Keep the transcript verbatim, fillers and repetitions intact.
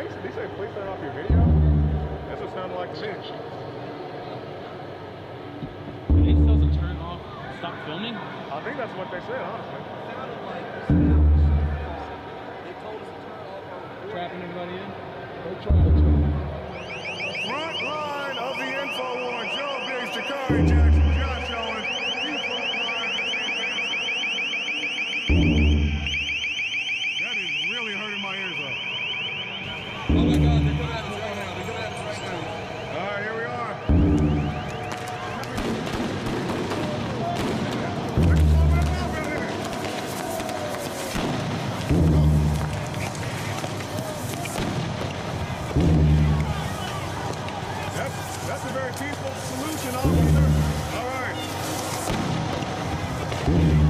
Mike, did he say please turn off your video? That's what it sounded like to me. Are they supposed to turn off, stop filming? I think that's what they said, honestly. They told us to turn off our Trapping everybody in? They're trying to. Front line of the InfoWar, Joe Biggs, Jakari Jackson, Josh Owens. The front line of the advancement. That is really hurting my ears up. Oh my God, they're coming at us right now. They're coming at us right now. All right, here we are. That's, that's a very peaceful solution, officer. All right.